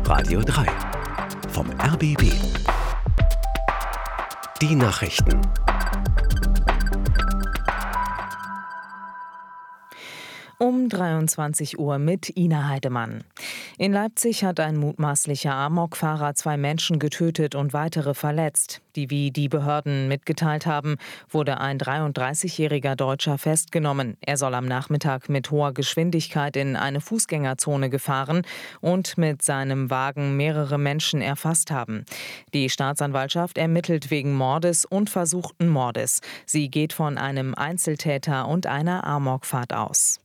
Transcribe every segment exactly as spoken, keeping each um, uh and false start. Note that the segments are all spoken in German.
Radio drei vom R B B. Die Nachrichten. Um dreiundzwanzig Uhr mit Ina Heidemann. In Leipzig hat ein mutmaßlicher Amokfahrer zwei Menschen getötet und weitere verletzt. Die, wie die Behörden mitgeteilt haben, wurde ein dreiunddreißigjähriger Deutscher festgenommen. Er soll am Nachmittag mit hoher Geschwindigkeit in eine Fußgängerzone gefahren und mit seinem Wagen mehrere Menschen erfasst haben. Die Staatsanwaltschaft ermittelt wegen Mordes und versuchten Mordes. Sie geht von einem Einzeltäter und einer Amokfahrt aus.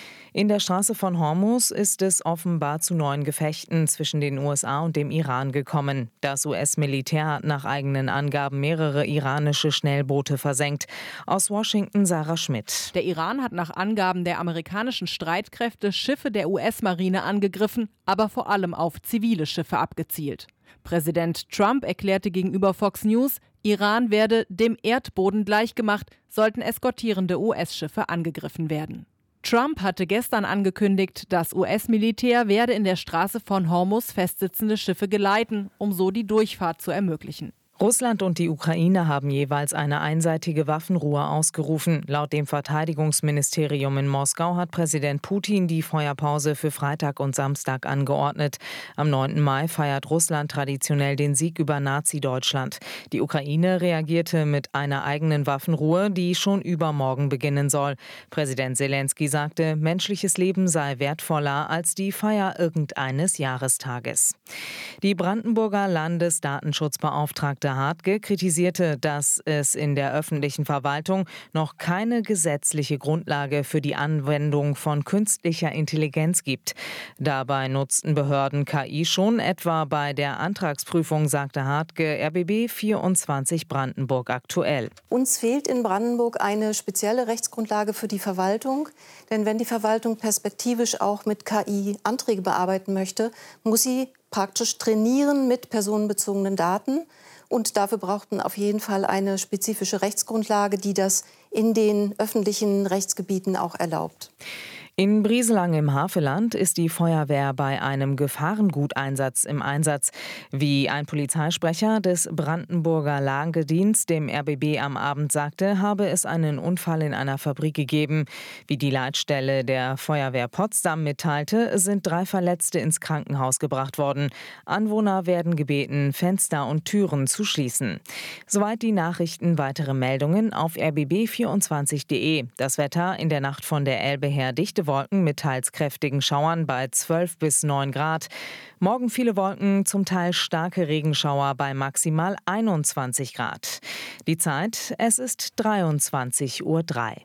In der Straße von Hormuz ist es offenbar zu neuen Gefechten zwischen den U S A und dem Iran gekommen. Das U S-Militär hat nach eigenen Angaben mehrere iranische Schnellboote versenkt. Aus Washington Sarah Schmidt. Der Iran hat nach Angaben der amerikanischen Streitkräfte Schiffe der U S-Marine angegriffen, aber vor allem auf zivile Schiffe abgezielt. Präsident Trump erklärte gegenüber Fox News, Iran werde dem Erdboden gleichgemacht, sollten eskortierende U S-Schiffe angegriffen werden. Trump hatte gestern angekündigt, das U S-Militär werde in der Straße von Hormuz festsitzende Schiffe geleiten, um so die Durchfahrt zu ermöglichen. Russland und die Ukraine haben jeweils eine einseitige Waffenruhe ausgerufen. Laut dem Verteidigungsministerium in Moskau hat Präsident Putin die Feuerpause für Freitag und Samstag angeordnet. Am neunten Mai feiert Russland traditionell den Sieg über Nazi-Deutschland. Die Ukraine reagierte mit einer eigenen Waffenruhe, die schon übermorgen beginnen soll. Präsident Selenskyj sagte, menschliches Leben sei wertvoller als die Feier irgendeines Jahrestages. Die Brandenburger Landesdatenschutzbeauftragte Hartge kritisierte, dass es in der öffentlichen Verwaltung noch keine gesetzliche Grundlage für die Anwendung von künstlicher Intelligenz gibt. Dabei nutzten Behörden K I schon, etwa bei der Antragsprüfung, sagte Hartge R B B vierundzwanzig Brandenburg aktuell. Uns fehlt in Brandenburg eine spezielle Rechtsgrundlage für die Verwaltung. Denn wenn die Verwaltung perspektivisch auch mit K I Anträge bearbeiten möchte, muss sie praktisch trainieren mit personenbezogenen Daten. Und dafür braucht man auf jeden Fall eine spezifische Rechtsgrundlage, die das in den öffentlichen Rechtsgebieten auch erlaubt. In Brieselang im Havelland ist die Feuerwehr bei einem Gefahrenguteinsatz im Einsatz. Wie ein Polizeisprecher des Brandenburger Lagedienst dem R B B am Abend sagte, habe es einen Unfall in einer Fabrik gegeben. Wie die Leitstelle der Feuerwehr Potsdam mitteilte, sind drei Verletzte ins Krankenhaus gebracht worden. Anwohner werden gebeten, Fenster und Türen zu schließen. Soweit die Nachrichten. Weitere Meldungen auf r b b vierundzwanzig punkt de. Das Wetter in der Nacht von der Elbe her dichte Wolken mit teils kräftigen Schauern bei zwölf bis neun Grad. Morgen viele Wolken, zum Teil starke Regenschauer bei maximal einundzwanzig Grad. Die Zeit, es ist dreiundzwanzig Uhr drei.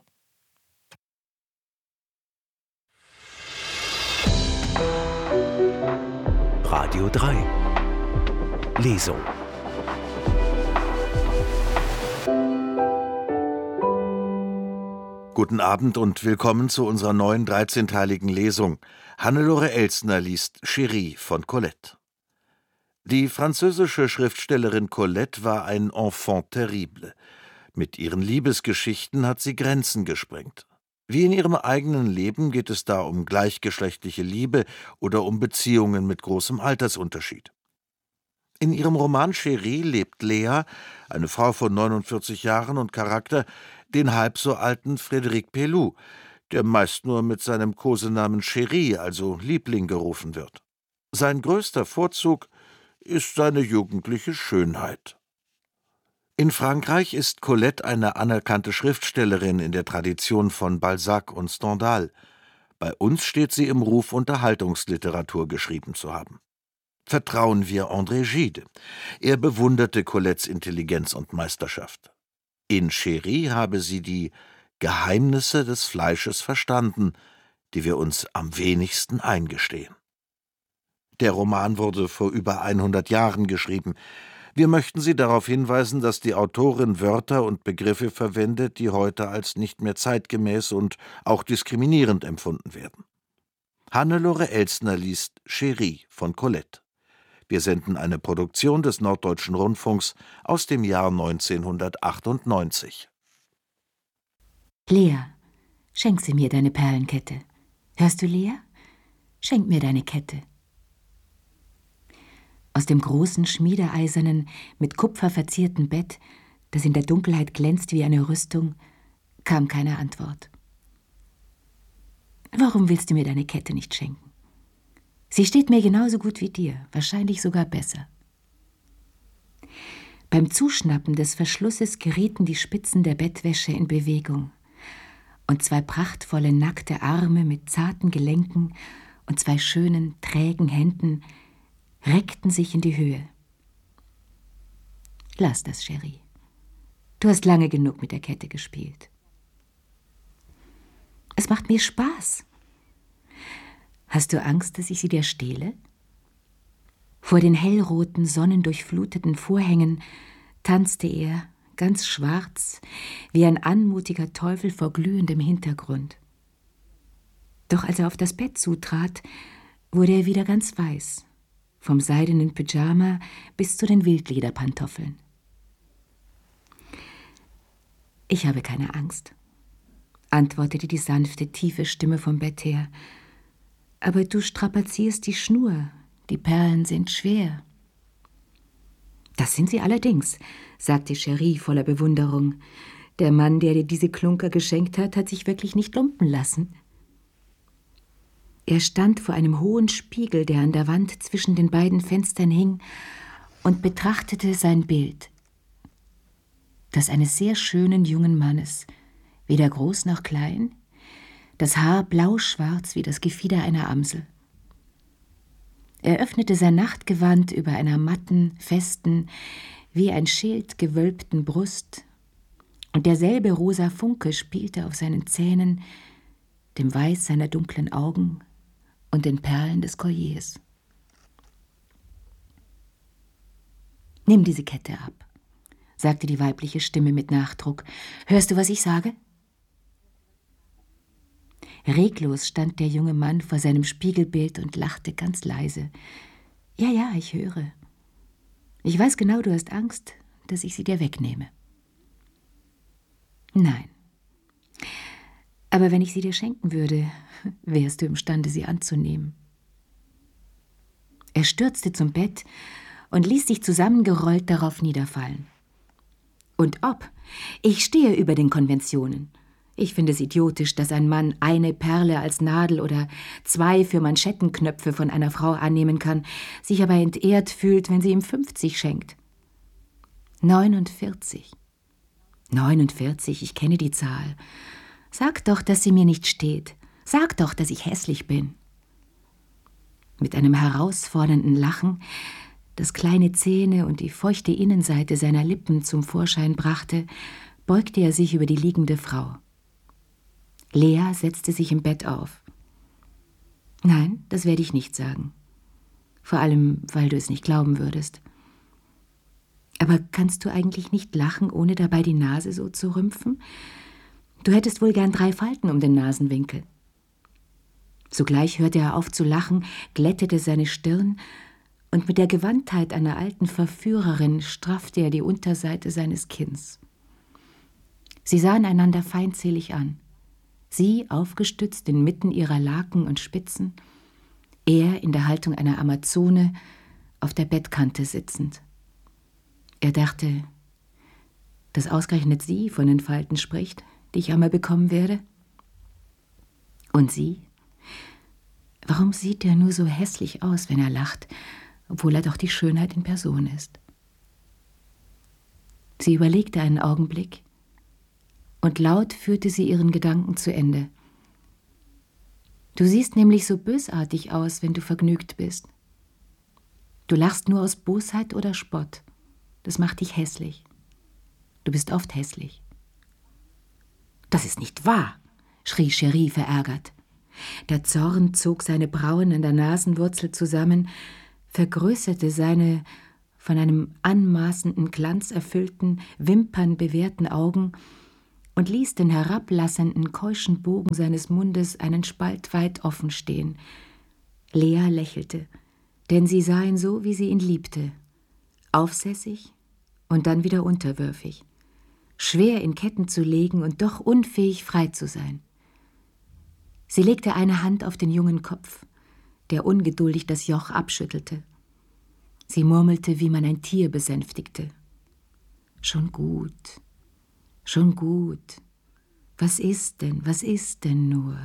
Radio drei. Lesung. Guten Abend und willkommen zu unserer neuen dreizehnteiligen Lesung. Hannelore Elsner liest Chérie von Colette. Die französische Schriftstellerin Colette war ein Enfant terrible. Mit ihren Liebesgeschichten hat sie Grenzen gesprengt. Wie in ihrem eigenen Leben geht es da um gleichgeschlechtliche Liebe oder um Beziehungen mit großem Altersunterschied. In ihrem Roman Chérie lebt Lea, eine Frau von neunundvierzig Jahren und Charakter, den halb so alten Frédéric Pelloux, der meist nur mit seinem Kosenamen Chérie, also Liebling, gerufen wird. Sein größter Vorzug ist seine jugendliche Schönheit. In Frankreich ist Colette eine anerkannte Schriftstellerin in der Tradition von Balzac und Stendhal. Bei uns steht sie im Ruf, Unterhaltungsliteratur geschrieben zu haben. Vertrauen wir André Gide. Er bewunderte Colettes Intelligenz und Meisterschaft. In Chérie habe sie die Geheimnisse des Fleisches verstanden, die wir uns am wenigsten eingestehen. Der Roman wurde vor über hundert Jahren geschrieben. Wir möchten Sie darauf hinweisen, dass die Autorin Wörter und Begriffe verwendet, die heute als nicht mehr zeitgemäß und auch diskriminierend empfunden werden. Hannelore Elsner liest Chérie von Colette. Wir senden eine Produktion des Norddeutschen Rundfunks aus dem Jahr neunzehnhundertachtundneunzig. Lea, schenk sie mir deine Perlenkette. Hörst du, Lea? Schenk mir deine Kette. Aus dem großen, schmiedeeisernen, mit Kupfer verzierten Bett, das in der Dunkelheit glänzt wie eine Rüstung, kam keine Antwort. »Warum willst du mir deine Kette nicht schenken? Sie steht mir genauso gut wie dir, wahrscheinlich sogar besser.« Beim Zuschnappen des Verschlusses gerieten die Spitzen der Bettwäsche in Bewegung, und zwei prachtvolle, nackte Arme mit zarten Gelenken und zwei schönen, trägen Händen reckten sich in die Höhe. »Lass das, Cherie. Du hast lange genug mit der Kette gespielt.« »Es macht mir Spaß.« »Hast du Angst, dass ich sie dir stehle?« Vor den hellroten, sonnendurchfluteten Vorhängen tanzte er, ganz schwarz, wie ein anmutiger Teufel vor glühendem Hintergrund. Doch als er auf das Bett zutrat, wurde er wieder ganz weiß, vom seidenen Pyjama bis zu den Wildlederpantoffeln. »Ich habe keine Angst«, antwortete die sanfte, tiefe Stimme vom Bett her. »Aber du strapazierst die Schnur, die Perlen sind schwer.« »Das sind sie allerdings«, sagte Cherie voller Bewunderung. »Der Mann, der dir diese Klunker geschenkt hat, hat sich wirklich nicht lumpen lassen.« Er stand vor einem hohen Spiegel, der an der Wand zwischen den beiden Fenstern hing, und betrachtete sein Bild. Das eines sehr schönen jungen Mannes, weder groß noch klein, das Haar blauschwarz wie das Gefieder einer Amsel. Er öffnete sein Nachtgewand über einer matten, festen, wie ein Schild gewölbten Brust, und derselbe rosa Funke spielte auf seinen Zähnen, dem Weiß seiner dunklen Augen und den Perlen des Colliers. »Nimm diese Kette ab«, sagte die weibliche Stimme mit Nachdruck. »Hörst du, was ich sage?« Reglos stand der junge Mann vor seinem Spiegelbild und lachte ganz leise. »Ja, ja, ich höre. Ich weiß genau, du hast Angst, dass ich sie dir wegnehme.« »Nein. Aber wenn ich sie dir schenken würde, wärst du imstande, sie anzunehmen.« Er stürzte zum Bett und ließ sich zusammengerollt darauf niederfallen. »Und ob? Ich stehe über den Konventionen. Ich finde es idiotisch, dass ein Mann eine Perle als Nadel oder zwei für Manschettenknöpfe von einer Frau annehmen kann, sich aber entehrt fühlt, wenn sie ihm fünfzig schenkt. Neunundvierzig. Neunundvierzig, ich kenne die Zahl. Sag doch, dass sie mir nicht steht. Sag doch, dass ich hässlich bin.« Mit einem herausfordernden Lachen, das kleine Zähne und die feuchte Innenseite seiner Lippen zum Vorschein brachte, beugte er sich über die liegende Frau. Lea setzte sich im Bett auf. »Nein, das werde ich nicht sagen. Vor allem, weil du es nicht glauben würdest. Aber kannst du eigentlich nicht lachen, ohne dabei die Nase so zu rümpfen? Du hättest wohl gern drei Falten um den Nasenwinkel.« Sogleich hörte er auf zu lachen, glättete seine Stirn, und mit der Gewandtheit einer alten Verführerin straffte er die Unterseite seines Kinns. Sie sahen einander feindselig an. Sie aufgestützt inmitten ihrer Laken und Spitzen, er in der Haltung einer Amazone, auf der Bettkante sitzend. Er dachte, dass ausgerechnet sie von den Falten spricht, die ich einmal bekommen werde. Und sie? Warum sieht er nur so hässlich aus, wenn er lacht, obwohl er doch die Schönheit in Person ist? Sie überlegte einen Augenblick, und laut führte sie ihren Gedanken zu Ende. »Du siehst nämlich so bösartig aus, wenn du vergnügt bist. Du lachst nur aus Bosheit oder Spott. Das macht dich hässlich. Du bist oft hässlich.« »Das ist nicht wahr«, schrie Cherie verärgert. Der Zorn zog seine Brauen an der Nasenwurzel zusammen, vergrößerte seine von einem anmaßenden Glanz erfüllten, wimpernbewehrten Augen und ließ den herablassenden, keuschen Bogen seines Mundes einen Spalt weit offen stehen. Lea lächelte, denn sie sah ihn so, wie sie ihn liebte, aufsässig und dann wieder unterwürfig, schwer in Ketten zu legen und doch unfähig, frei zu sein. Sie legte eine Hand auf den jungen Kopf, der ungeduldig das Joch abschüttelte. Sie murmelte, wie man ein Tier besänftigte. Schon gut, schon gut. Was ist denn, was ist denn nur?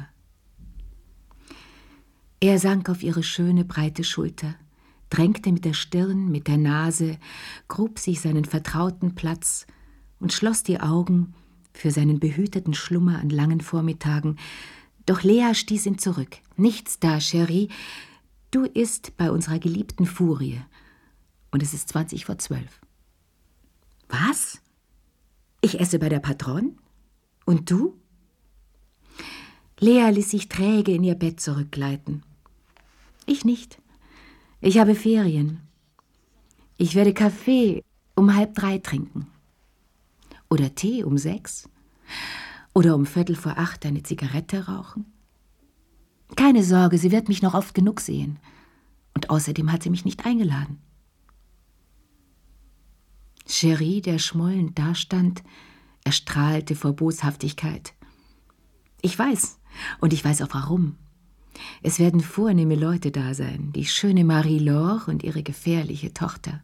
Er sank auf ihre schöne, breite Schulter, drängte mit der Stirn, mit der Nase, grub sich seinen vertrauten Platz und schloss die Augen für seinen behüteten Schlummer an langen Vormittagen. Doch Lea stieß ihn zurück. Nichts da, Cherie. Du isst bei unserer geliebten Furie. Und es ist zwanzig vor zwölf. Was? Ich esse bei der Patronne? Und du? Lea ließ sich träge in ihr Bett zurückgleiten. Ich nicht. Ich habe Ferien. Ich werde Kaffee um halb drei trinken. Oder Tee um sechs. Oder um Viertel vor acht eine Zigarette rauchen. Keine Sorge, sie wird mich noch oft genug sehen. Und außerdem hat sie mich nicht eingeladen. Cherie, der schmollend dastand, erstrahlte vor Boshaftigkeit. Ich weiß, und ich weiß auch warum. Es werden vornehme Leute da sein, die schöne Marie-Laure und ihre gefährliche Tochter.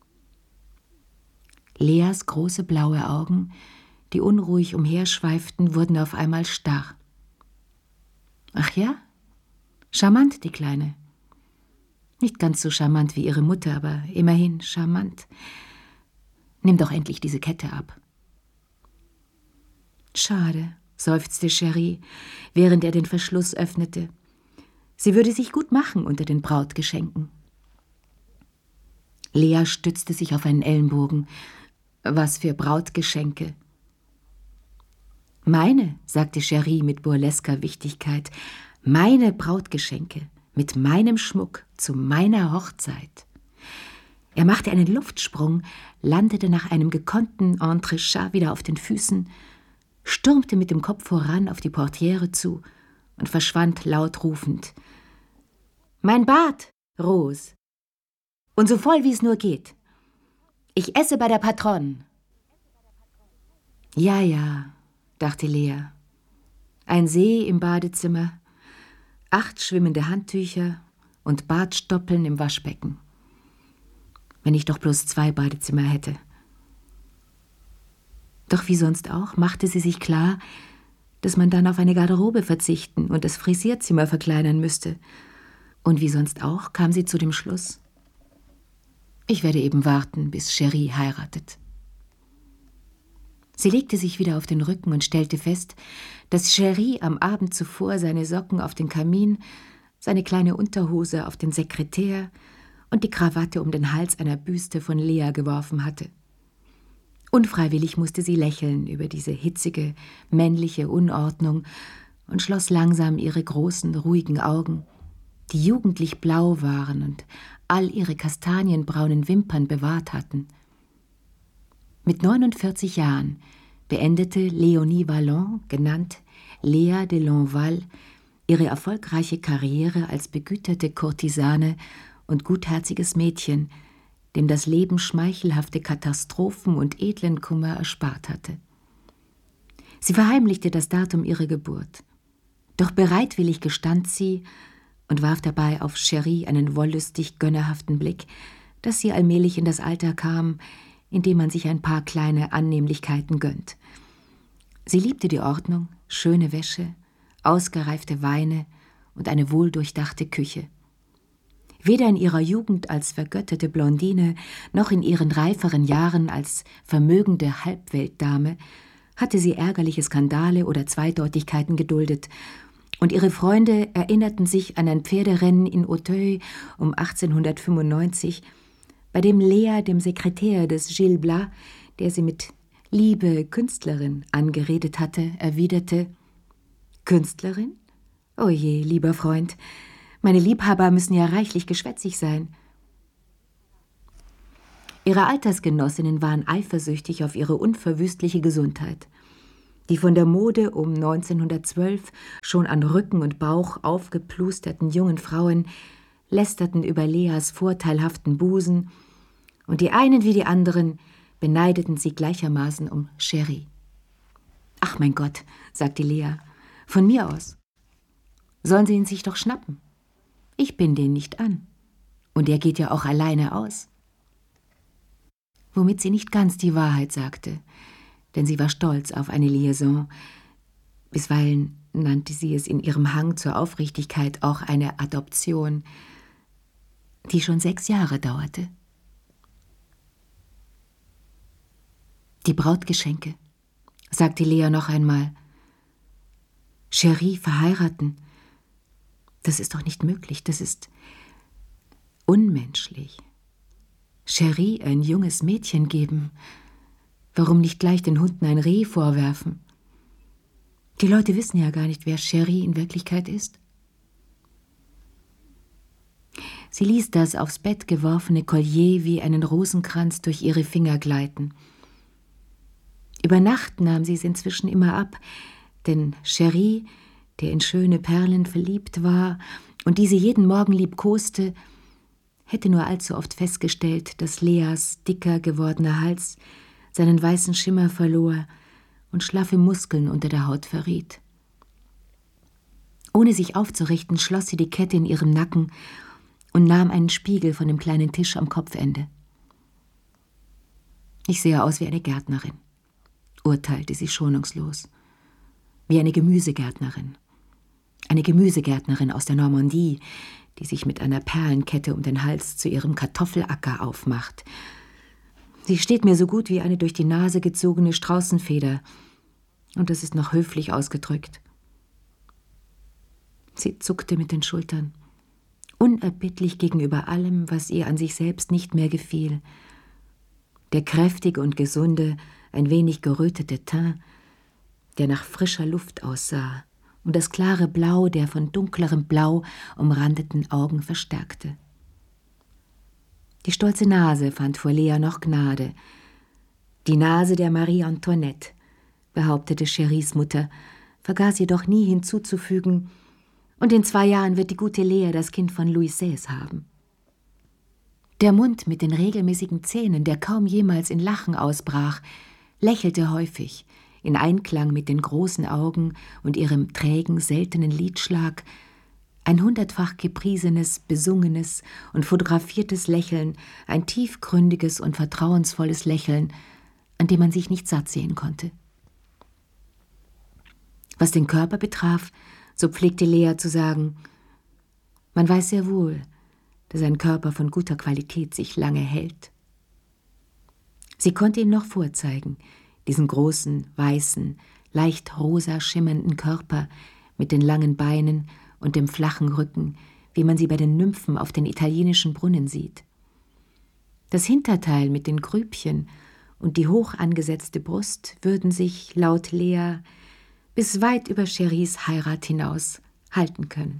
Leas große blaue Augen, die unruhig umherschweiften, wurden auf einmal starr. Ach ja? Charmant, die Kleine. Nicht ganz so charmant wie ihre Mutter, aber immerhin charmant. Nimm doch endlich diese Kette ab. Schade, seufzte Cherie, während er den Verschluss öffnete. Sie würde sich gut machen unter den Brautgeschenken. Lea stützte sich auf einen Ellenbogen. Was für Brautgeschenke. Meine, sagte Cherie mit burlesker Wichtigkeit, meine Brautgeschenke, mit meinem Schmuck, zu meiner Hochzeit. Er machte einen Luftsprung, landete nach einem gekonnten Entrechat wieder auf den Füßen, stürmte mit dem Kopf voran auf die Portiere zu und verschwand laut rufend. »Mein Bart, Rose! Und so voll, wie es nur geht. Ich esse bei der Patronne.« »Ja, ja«, dachte Lea. Ein See im Badezimmer, acht schwimmende Handtücher und Bartstoppeln im Waschbecken. Wenn ich doch bloß zwei Badezimmer hätte. Doch wie sonst auch machte sie sich klar, dass man dann auf eine Garderobe verzichten und das Frisierzimmer verkleinern müsste. Und wie sonst auch kam sie zu dem Schluss: Ich werde eben warten, bis Cherie heiratet. Sie legte sich wieder auf den Rücken und stellte fest, dass Cherie am Abend zuvor seine Socken auf den Kamin, seine kleine Unterhose auf den Sekretär und die Krawatte um den Hals einer Büste von Lea geworfen hatte. Unfreiwillig musste sie lächeln über diese hitzige, männliche Unordnung und schloss langsam ihre großen, ruhigen Augen, die jugendlich blau waren und all ihre kastanienbraunen Wimpern bewahrt hatten. Mit neunundvierzig Jahren beendete Léonie Vallon, genannt Lea de Lonval, ihre erfolgreiche Karriere als begüterte Kurtisane und gutherziges Mädchen, dem das Leben schmeichelhafte Katastrophen und edlen Kummer erspart hatte. Sie verheimlichte das Datum ihrer Geburt. Doch bereitwillig gestand sie und warf dabei auf Cherie einen wollüstig gönnerhaften Blick, dass sie allmählich in das Alter kam, in dem man sich ein paar kleine Annehmlichkeiten gönnt. Sie liebte die Ordnung, schöne Wäsche, ausgereifte Weine und eine wohldurchdachte Küche. Weder in ihrer Jugend als vergötterte Blondine noch in ihren reiferen Jahren als vermögende Halbweltdame hatte sie ärgerliche Skandale oder Zweideutigkeiten geduldet, und ihre Freunde erinnerten sich an ein Pferderennen in Auteuil um achtzehnhundertfünfundneunzig, bei dem Lea dem Sekretär des Gil Blas, der sie mit »Liebe Künstlerin« angeredet hatte, erwiderte: »Künstlerin? Oh je, lieber Freund, meine Liebhaber müssen ja reichlich geschwätzig sein.« Ihre Altersgenossinnen waren eifersüchtig auf ihre unverwüstliche Gesundheit. Die von der Mode um neunzehnhundertzwölf schon an Rücken und Bauch aufgeplusterten jungen Frauen lästerten über Leas vorteilhaften Busen, und die einen wie die anderen beneideten sie gleichermaßen um Cherie. »Ach mein Gott«, sagte Lea, »von mir aus. Sollen sie ihn sich doch schnappen. Ich bin den nicht an. Und er geht ja auch alleine aus. Womit sie nicht ganz die Wahrheit sagte, denn sie war stolz auf eine Liaison. Bisweilen nannte sie es in ihrem Hang zur Aufrichtigkeit auch eine Adoption, die schon sechs Jahre dauerte. Die Brautgeschenke, sagte Lea noch einmal. Cherie verheiraten, das ist doch nicht möglich, das ist unmenschlich. Cherie ein junges Mädchen geben, warum nicht gleich den Hunden ein Reh vorwerfen? Die Leute wissen ja gar nicht, wer Cherie in Wirklichkeit ist. Sie ließ das aufs Bett geworfene Collier wie einen Rosenkranz durch ihre Finger gleiten. Über Nacht nahm sie es inzwischen immer ab, denn Cherie, der in schöne Perlen verliebt war und die sie jeden Morgen liebkoste, hätte nur allzu oft festgestellt, dass Leas dicker gewordener Hals seinen weißen Schimmer verlor und schlaffe Muskeln unter der Haut verriet. Ohne sich aufzurichten, schloss sie die Kette in ihrem Nacken und nahm einen Spiegel von dem kleinen Tisch am Kopfende. Ich sehe aus wie eine Gärtnerin, urteilte sie schonungslos. Wie eine Gemüsegärtnerin. Eine Gemüsegärtnerin aus der Normandie, die sich mit einer Perlenkette um den Hals zu ihrem Kartoffelacker aufmacht. Sie steht mir so gut wie eine durch die Nase gezogene Straußenfeder. Und das ist noch höflich ausgedrückt. Sie zuckte mit den Schultern, unerbittlich gegenüber allem, was ihr an sich selbst nicht mehr gefiel. Der kräftige und gesunde, ein wenig gerötete Teint, der nach frischer Luft aussah, und das klare Blau der von dunklerem Blau umrandeten Augen verstärkte. Die stolze Nase fand vor Lea noch Gnade. Die Nase der Marie Antoinette, behauptete Cheries Mutter, vergaß jedoch nie hinzuzufügen, und in zwei Jahren wird die gute Lea das Kind von Louis sechzehn haben. Der Mund mit den regelmäßigen Zähnen, der kaum jemals in Lachen ausbrach, lächelte häufig, in Einklang mit den großen Augen und ihrem trägen, seltenen Liedschlag, ein hundertfach gepriesenes, besungenes und fotografiertes Lächeln, ein tiefgründiges und vertrauensvolles Lächeln, an dem man sich nicht satt sehen konnte. Was den Körper betraf, so pflegte Lea zu sagen, man weiß sehr wohl, dass ein Körper von guter Qualität sich lange hält. Sie konnte ihn noch vorzeigen, diesen großen, weißen, leicht rosa schimmernden Körper mit den langen Beinen und dem flachen Rücken, wie man sie bei den Nymphen auf den italienischen Brunnen sieht. Das Hinterteil mit den Grübchen und die hoch angesetzte Brust würden sich, laut Lea, bis weit über Cheries Heirat hinaus halten können.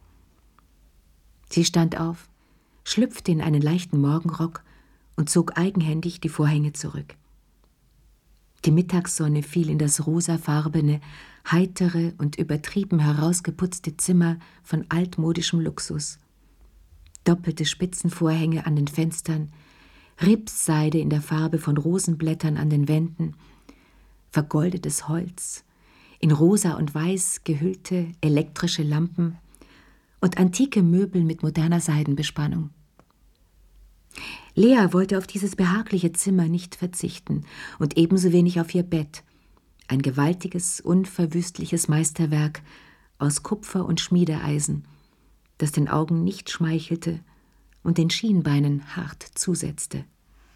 Sie stand auf, schlüpfte in einen leichten Morgenrock und zog eigenhändig die Vorhänge zurück. Die Mittagssonne fiel in das rosafarbene, heitere und übertrieben herausgeputzte Zimmer von altmodischem Luxus. Doppelte Spitzenvorhänge an den Fenstern, Ripsseide in der Farbe von Rosenblättern an den Wänden, vergoldetes Holz, in rosa und weiß gehüllte elektrische Lampen und antike Möbel mit moderner Seidenbespannung. Lea wollte auf dieses behagliche Zimmer nicht verzichten und ebenso wenig auf ihr Bett, ein gewaltiges, unverwüstliches Meisterwerk aus Kupfer und Schmiedeeisen, das den Augen nicht schmeichelte und den Schienbeinen hart zusetzte.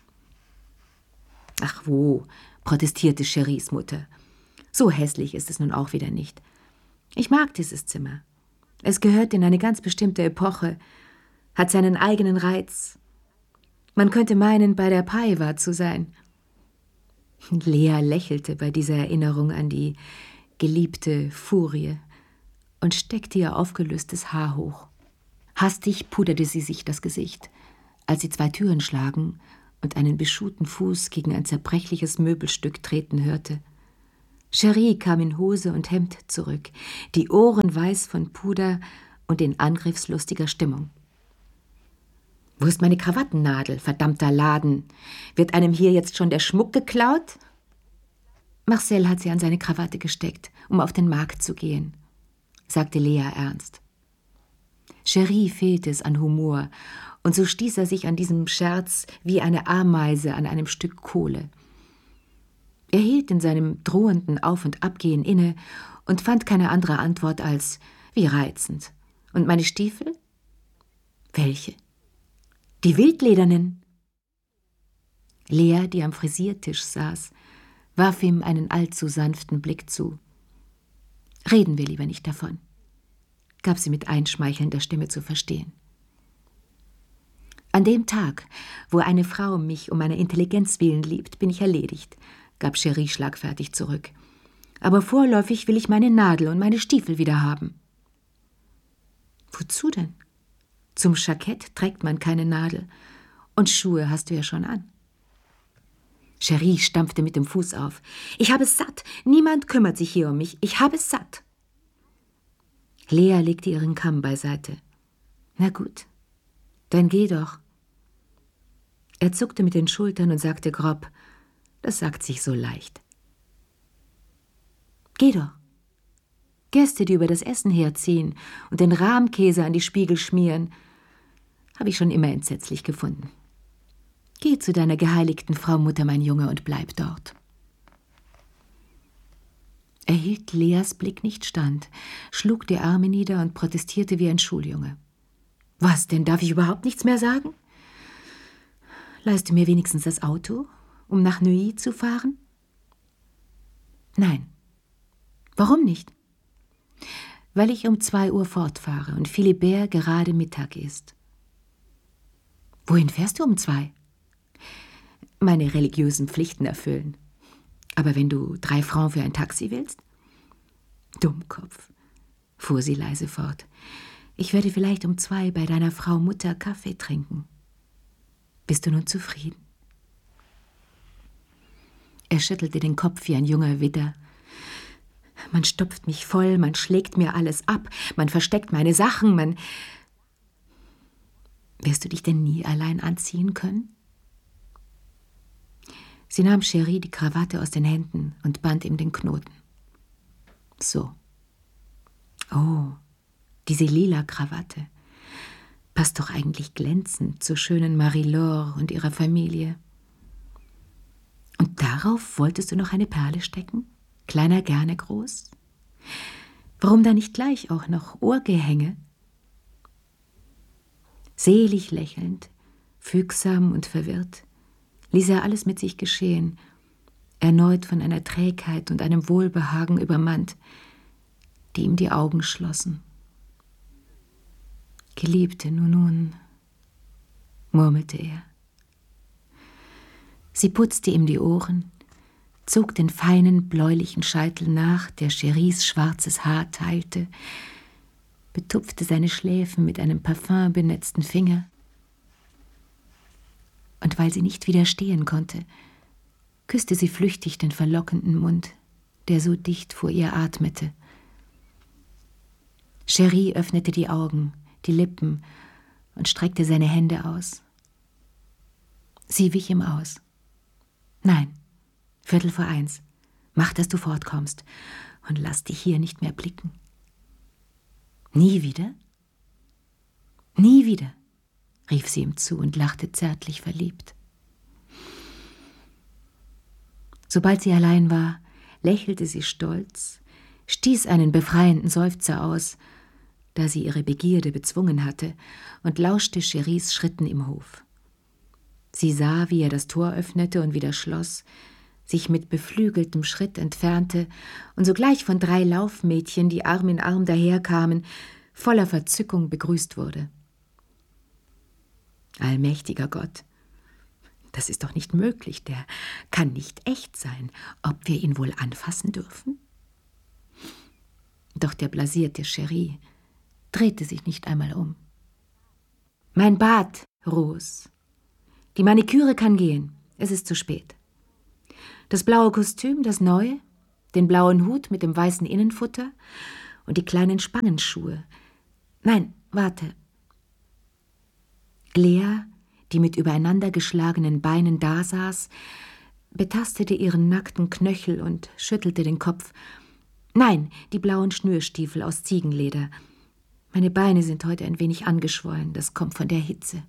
»Ach wo«, protestierte Cheries Mutter, »so hässlich ist es nun auch wieder nicht. Ich mag dieses Zimmer. Es gehört in eine ganz bestimmte Epoche, hat seinen eigenen Reiz. Man könnte meinen, bei der Paiva zu sein.« Lea lächelte bei dieser Erinnerung an die geliebte Furie und steckte ihr aufgelöstes Haar hoch. Hastig puderte sie sich das Gesicht, als sie zwei Türen schlagen und einen beschuhten Fuß gegen ein zerbrechliches Möbelstück treten hörte. Cherie kam in Hose und Hemd zurück, die Ohren weiß von Puder und in angriffslustiger Stimmung. »Wo ist meine Krawattennadel, verdammter Laden? Wird einem hier jetzt schon der Schmuck geklaut?« Marcel hat sie an seine Krawatte gesteckt, um auf den Markt zu gehen, sagte Lea ernst. Cherie fehlte es an Humor, und so stieß er sich an diesem Scherz wie eine Ameise an einem Stück Kohle. Er hielt in seinem drohenden Auf- und Abgehen inne und fand keine andere Antwort als: Wie reizend. Und meine Stiefel? Welche? Die wildledernen. Lea, die am Frisiertisch saß, warf ihm einen allzu sanften Blick zu. Reden wir lieber nicht davon, gab sie mit einschmeichelnder Stimme zu verstehen. An dem Tag, wo eine Frau mich um meiner Intelligenz willen liebt, bin ich erledigt, gab Cherie schlagfertig zurück. Aber vorläufig will ich meine Nadel und meine Stiefel wieder haben. Wozu denn? Zum Jackett trägt man keine Nadel. Und Schuhe hast du ja schon an. Cherie stampfte mit dem Fuß auf. Ich habe es satt. Niemand kümmert sich hier um mich. Ich habe es satt. Lea legte ihren Kamm beiseite. Na gut, dann geh doch. Er zuckte mit den Schultern und sagte grob: Das sagt sich so leicht. Geh doch. Gäste, die über das Essen herziehen und den Rahmkäse an die Spiegel schmieren, habe ich schon immer entsetzlich gefunden. Geh zu deiner geheiligten Frau Mutter, mein Junge, und bleib dort. Er hielt Leas Blick nicht stand, schlug die Arme nieder und protestierte wie ein Schuljunge. Was denn, darf ich überhaupt nichts mehr sagen? Leihst du mir wenigstens das Auto, um nach Neuilly zu fahren? Nein. Warum nicht? Weil ich um zwei Uhr fortfahre und Philibert gerade Mittag isst. Wohin fährst du um zwei? Meine religiösen Pflichten erfüllen. Aber wenn du drei Francs für ein Taxi willst? Dummkopf, fuhr sie leise fort. Ich werde vielleicht um zwei bei deiner Frau Mutter Kaffee trinken. Bist du nun zufrieden? Er schüttelte den Kopf wie ein junger Widder. Man stopft mich voll, man schlägt mir alles ab, man versteckt meine Sachen, man... Wirst du dich denn nie allein anziehen können? Sie nahm Cherie die Krawatte aus den Händen und band ihm den Knoten. So. Oh, diese lila Krawatte. Passt doch eigentlich glänzend zur schönen Marie-Laure und ihrer Familie. Und darauf wolltest du noch eine Perle stecken? Kleiner gerne groß? Warum da nicht gleich auch noch Ohrgehänge? Selig lächelnd, fügsam und verwirrt, ließ er alles mit sich geschehen, erneut von einer Trägheit und einem Wohlbehagen übermannt, die ihm die Augen schlossen. Geliebte, nun, nun, murmelte er. Sie putzte ihm die Ohren, zog den feinen, bläulichen Scheitel nach, der Cheries schwarzes Haar teilte, betupfte seine Schläfen mit einem parfümbenetzten Finger. Und weil sie nicht widerstehen konnte, küsste sie flüchtig den verlockenden Mund, der so dicht vor ihr atmete. Cherie öffnete die Augen, die Lippen und streckte seine Hände aus. Sie wich ihm aus. Nein, Viertel vor eins. Mach, dass du fortkommst und lass dich hier nicht mehr blicken. Nie wieder? Nie wieder, rief sie ihm zu und lachte zärtlich verliebt. Sobald sie allein war, lächelte sie stolz, stieß einen befreienden Seufzer aus, da sie ihre Begierde bezwungen hatte, und lauschte Cheries Schritten im Hof. Sie sah, wie er das Tor öffnete und wieder schloss, sich mit beflügeltem Schritt entfernte und sogleich von drei Laufmädchen, die Arm in Arm daherkamen, voller Verzückung begrüßt wurde. Allmächtiger Gott, das ist doch nicht möglich, der kann nicht echt sein. Ob wir ihn wohl anfassen dürfen? Doch der blasierte Cherie drehte sich nicht einmal um. Mein Bad, Rose. Die Maniküre kann gehen, es ist zu spät. Das blaue Kostüm, das neue, den blauen Hut mit dem weißen Innenfutter und die kleinen Spangenschuhe. Nein, warte. Lea, die mit übereinandergeschlagenen Beinen dasaß, betastete ihren nackten Knöchel und schüttelte den Kopf. Nein, die blauen Schnürstiefel aus Ziegenleder. Meine Beine sind heute ein wenig angeschwollen, das kommt von der Hitze.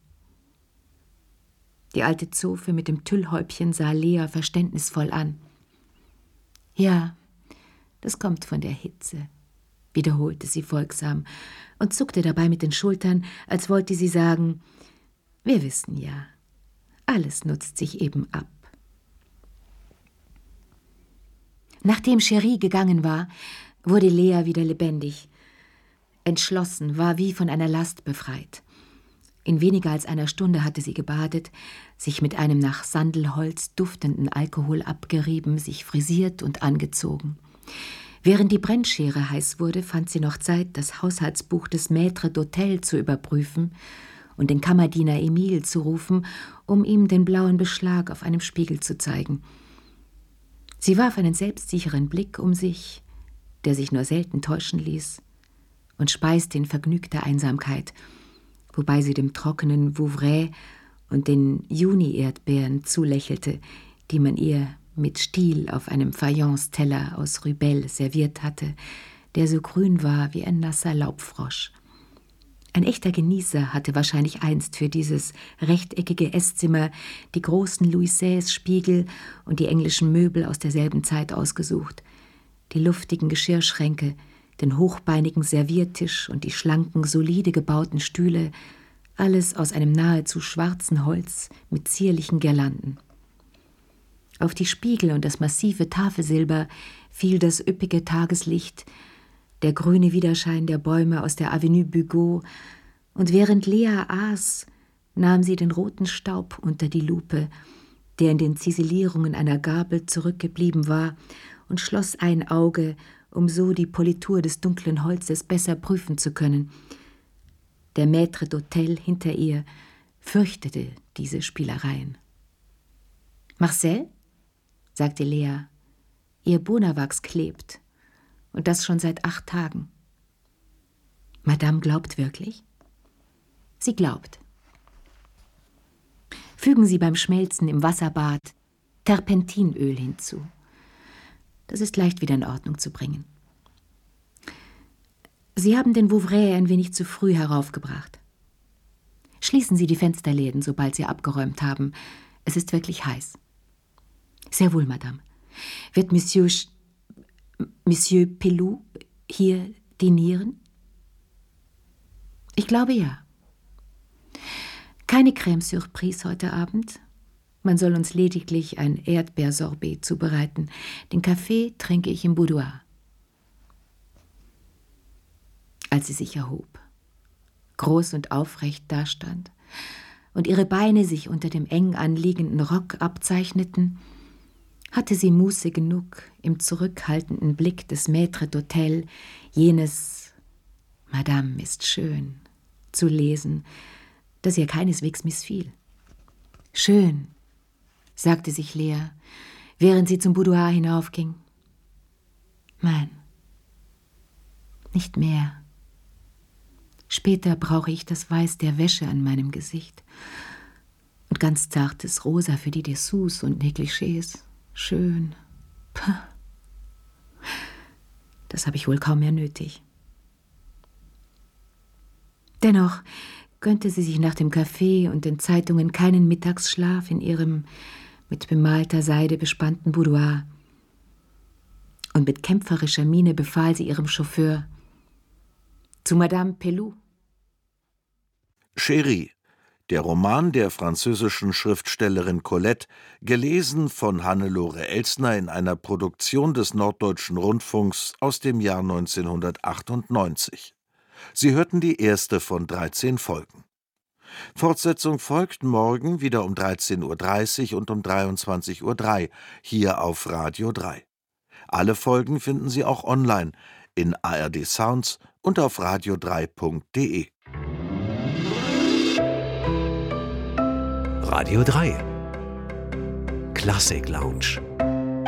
Die alte Zofe mit dem Tüllhäubchen sah Lea verständnisvoll an. Ja, das kommt von der Hitze, wiederholte sie folgsam und zuckte dabei mit den Schultern, als wollte sie sagen, wir wissen ja, alles nutzt sich eben ab. Nachdem Cherie gegangen war, wurde Lea wieder lebendig. Entschlossen, war wie von einer Last befreit. In weniger als einer Stunde hatte sie gebadet, sich mit einem nach Sandelholz duftenden Alkohol abgerieben, sich frisiert und angezogen. Während die Brennschere heiß wurde, fand sie noch Zeit, das Haushaltsbuch des Maître d'Hôtel zu überprüfen und den Kammerdiener Emile zu rufen, um ihm den blauen Beschlag auf einem Spiegel zu zeigen. Sie warf einen selbstsicheren Blick um sich, der sich nur selten täuschen ließ, und speiste in vergnügter Einsamkeit, wobei sie dem trockenen Vouvray und den Juni-Erdbeeren zulächelte, die man ihr mit Stiel auf einem Fayence-Teller aus Rübel serviert hatte, der so grün war wie ein nasser Laubfrosch. Ein echter Genießer hatte wahrscheinlich einst für dieses rechteckige Esszimmer die großen Louis sechzehn-Spiegel und die englischen Möbel aus derselben Zeit ausgesucht, die luftigen Geschirrschränke, den hochbeinigen Serviertisch und die schlanken, solide gebauten Stühle, alles aus einem nahezu schwarzen Holz mit zierlichen Girlanden. Auf die Spiegel und das massive Tafelsilber fiel das üppige Tageslicht, der grüne Widerschein der Bäume aus der Avenue Bugeaud, und während Lea aß, nahm sie den roten Staub unter die Lupe, der in den Ziselierungen einer Gabel zurückgeblieben war, und schloss ein Auge, um so die Politur des dunklen Holzes besser prüfen zu können. Der Maître d'Hôtel hinter ihr fürchtete diese Spielereien. »Marcel«, sagte Lea, »ihr Bonawachs klebt, und das schon seit acht Tagen.« »Madame glaubt wirklich?« »Sie glaubt.« »Fügen Sie beim Schmelzen im Wasserbad Terpentinöl hinzu. Das ist leicht wieder in Ordnung zu bringen. Sie haben den Vouvray ein wenig zu früh heraufgebracht. Schließen Sie die Fensterläden, sobald Sie abgeräumt haben. Es ist wirklich heiß.« »Sehr wohl, Madame. Wird Monsieur, Sch- Monsieur Pelou hier dinieren?« »Ich glaube ja. Keine Crème Surprise heute Abend. Man soll uns lediglich ein Erdbeersorbet zubereiten. Den Kaffee trinke ich im Boudoir.« Als sie sich erhob, groß und aufrecht dastand und ihre Beine sich unter dem eng anliegenden Rock abzeichneten, hatte sie Muße genug, im zurückhaltenden Blick des Maître d'Hôtel jenes »Madame ist schön« zu lesen, das ihr keineswegs missfiel. »Schön«, sagte sich Lea, während sie zum Boudoir hinaufging. »Nein, nicht mehr. Später brauche ich das Weiß der Wäsche an meinem Gesicht und ganz zartes Rosa für die Dessous und Negligés. Schön. Puh. Das habe ich wohl kaum mehr nötig.« Dennoch gönnte sie sich nach dem Kaffee und den Zeitungen keinen Mittagsschlaf in ihrem mit bemalter Seide bespannten Boudoir. Und mit kämpferischer Miene befahl sie ihrem Chauffeur: »Zu Madame Pelou.« Cherie, der Roman der französischen Schriftstellerin Colette, gelesen von Hannelore Elsner in einer Produktion des Norddeutschen Rundfunks aus dem Jahr neunzehnhundertachtundneunzig. Sie hörten die erste von dreizehn Folgen. Fortsetzung folgt morgen wieder um dreizehn Uhr dreißig und um dreiundzwanzig Uhr drei hier auf Radio drei. Alle Folgen finden Sie auch online in A R D Sounds und auf radio drei punkt de. Radio drei Klassik Lounge.